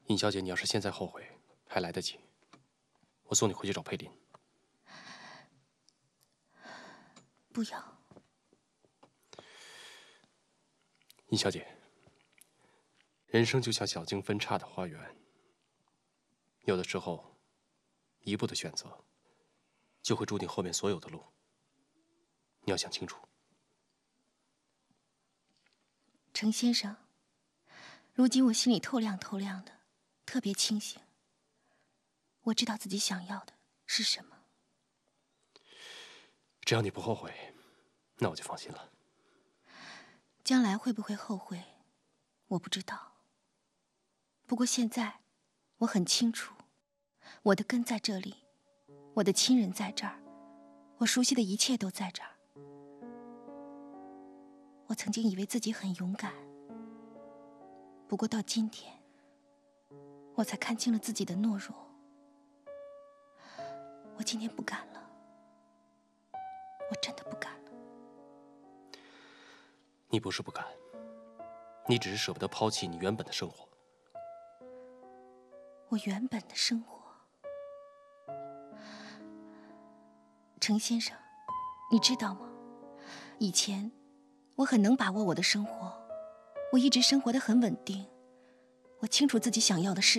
尹小姐，你要是现在后悔，还来得及。我送你回去找佩林。 不要。 尹小姐，人生就像小径分岔的花园，有的时候，一步的选择，就会注定后面所有的路。你要想清楚。 程先生，如今我心里透亮透亮的，特别清醒。我知道自己想要的是什么。 只要你不后悔，那我就放心了。 将来会不会后悔，我不知道。不过现在，我很清楚，我的根在这里，我的亲人在这儿，我熟悉的一切都在这儿。我曾经以为自己很勇敢，不过到今天，我才看清了自己的懦弱。我今天不敢了，我真的不敢了。 你不是不敢，你只是舍不得抛弃你原本的生活。 我原本的生活，程先生，你知道吗？以前我很能把握我的生活，我一直生活得很稳定，我清楚自己想要的是